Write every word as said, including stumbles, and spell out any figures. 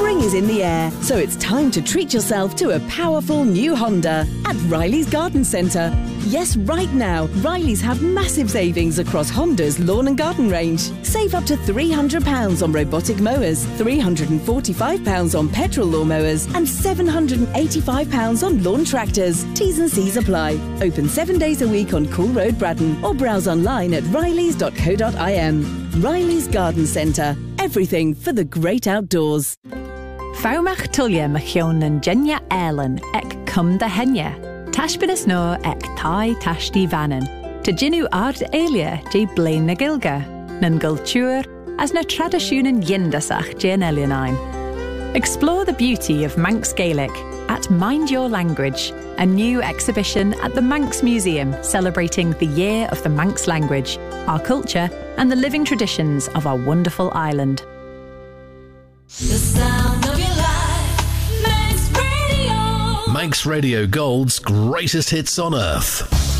Spring is in the air, so it's time to treat yourself to a powerful new Honda at Riley's Garden Centre. Yes, right now, Riley's have massive savings across Honda's lawn and garden range. Save up to three hundred pounds on robotic mowers, three hundred forty-five pounds on petrol lawnmowers, and seven hundred eighty-five pounds on lawn tractors. T's and C's apply. Open seven days a week on Cool Road, Braddon, or browse online at rileys dot co dot I m. Riley's Garden Centre. Everything for the great outdoors. Fawmach tulia machion and Jenya Erlen ek cum da henya. Tashbinas no ek tai tashti vanen. To jinu ard elia je blain na gilga. Nan gultur as na tradisjonen yindasach jen elianine. Explore the beauty of Manx Gaelic at Mind Your Language, a new exhibition at the Manx Museum celebrating the Year of the Manx Language, our culture and the living traditions of our wonderful island. The sound of your life, Manx Radio. Manx Radio Gold's greatest hits on earth.